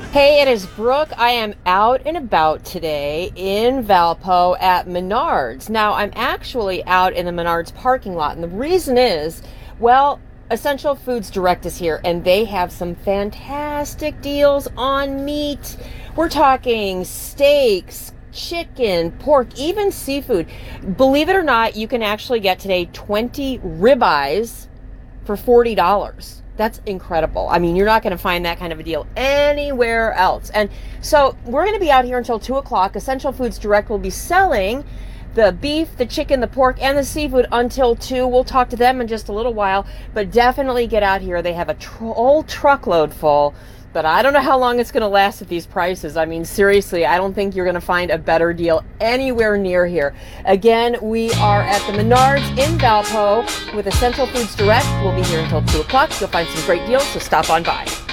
Hey, it is Brooke. I am out and about today in Valpo at Menards. Now, I'm actually out in the Menards parking lot, and the reason is, well, Essential Foods Direct is here, and they have some fantastic deals on meat. We're talking steaks, chicken, pork, even seafood. Believe it or not, you can actually get today 20 ribeyes for $40. That's incredible. I mean, you're not going to find that kind of a deal anywhere else. And so we're going to be out here until 2 o'clock. Essential Foods Direct will be selling the beef, the chicken, the pork, and the seafood until 2. We'll talk to them in just a little while, but definitely get out here. They have a whole truckload full, but I don't know how long it's going to last at these prices. I mean, seriously, I don't think you're going to find a better deal anywhere near here. Again, we are at the Menards in Valpo with Essential Foods Direct. We'll be here until 2 o'clock. You'll find some great deals, so stop on by.